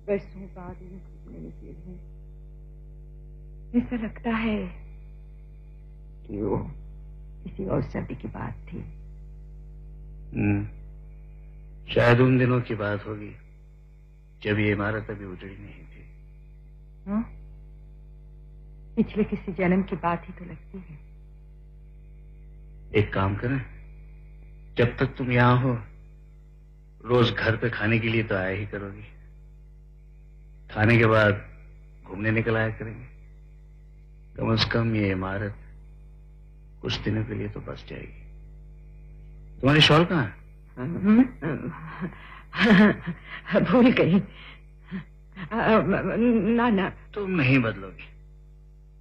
बरसों बाद यूं घूमने निकली हूँ। ऐसा लगता है कि वो किसी और सर्दी की बात थी। शायद उन दिनों की बात होगी जब ये इमारत अभी उजड़ी नहीं थी। हाँ, पिछले किसी जन्म की बात ही तो लगती है। एक काम करें, जब तक तुम यहाँ हो रोज घर पे खाने के लिए तो आया ही करोगी। खाने के बाद घूमने निकल आया करेंगे। कम से कम ये इमारत कुछ दिनों के लिए तो बच जाएगी। तुम्हारी शॉल कहाँ है? भूल गई। ना ना, तुम नहीं बदलोगी।